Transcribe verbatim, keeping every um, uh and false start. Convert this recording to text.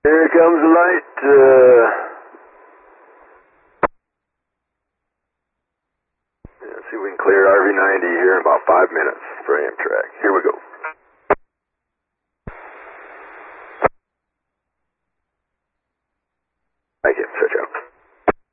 Here comes the light. Uh, yeah, see if we can clear R V ninety here in about five minutes for Amtrak. Here we go.